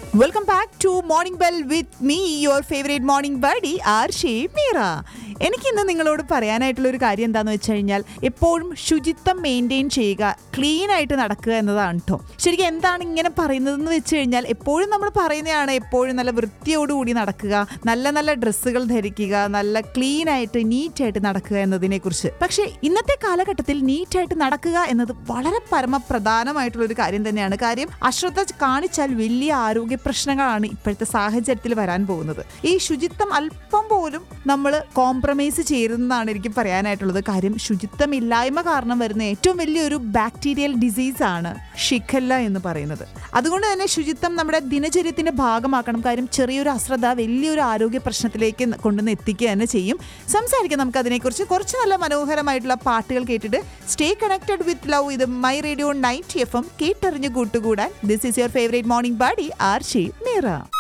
Welcome back to morning bell with me your favourite morning buddy ആർഷേ Meera. എനിക്കിന്ന് നിങ്ങളോട് പറയാനായിട്ടുള്ള ഒരു കാര്യം എന്താണെന്ന് വെച്ച് കഴിഞ്ഞാൽ എപ്പോഴും ശുചിത്വം മെയിൻറ്റെയിൻ ചെയ്യുക, ക്ലീൻ ആയിട്ട് നടക്കുക എന്നതാണ് കേട്ടോ. ശരിക്കും എന്താണ് ഇങ്ങനെ പറയുന്നതെന്ന് വെച്ച് കഴിഞ്ഞാൽ എപ്പോഴും നമ്മൾ പറയുന്നതാണ് എപ്പോഴും നല്ല വൃത്തിയോടുകൂടി നടക്കുക, നല്ല നല്ല ഡ്രസ്സുകൾ ധരിക്കുക, നല്ല ക്ലീൻ ആയിട്ട് നീറ്റായിട്ട് നടക്കുക എന്നതിനെക്കുറിച്ച്. പക്ഷേ ഇന്നത്തെ കാലഘട്ടത്തിൽ നീറ്റായിട്ട് നടക്കുക എന്നത് വളരെ പരമപ്രധാനമായിട്ടുള്ളൊരു കാര്യം തന്നെയാണ്. കാര്യം അശ്രദ്ധ കാണിച്ചാൽ വലിയ ആരോഗ്യ പ്രശ്നങ്ങളാണ് ഇപ്പോഴത്തെ സാഹചര്യത്തിൽ വരാൻ പോകുന്നത്. ഈ ശുചിത്വം അല്പം പോലും നമ്മൾ കോംപ്രമൈസ് ചെയ്യുന്നതാണ് എനിക്ക് പറയാനായിട്ടുള്ളത്. കാര്യം ശുചിത്വമില്ലായ്മ കാരണം വരുന്ന ഏറ്റവും വലിയൊരു ബാക്ടീരിയൽ ഡിസീസാണ് ഷിഗല്ല എന്ന് പറയുന്നത്. അതുകൊണ്ട് തന്നെ ശുചിത്വം നമ്മുടെ ദിനചര്യത്തിന്റെ ഭാഗമാക്കണം. കാര്യം ചെറിയൊരു അശ്രദ്ധ വലിയൊരു ആരോഗ്യ പ്രശ്നത്തിലേക്ക് കൊണ്ടുവന്ന് എത്തിക്കുക തന്നെ ചെയ്യും. സംസാരിക്കാം നമുക്ക് അതിനെക്കുറിച്ച്. കുറച്ച് നല്ല മനോഹരമായിട്ടുള്ള പാട്ടുകൾ കേട്ടിട്ട് സ്റ്റേ കണക്റ്റഡ് വിത്ത് ലവ്. ഇത് മൈ റേഡിയോ 90 FM കേട്ടറിഞ്ഞ് കൂട്ടുകൂടാൻ. This is your favourite morning buddy ആർഷേ Meera.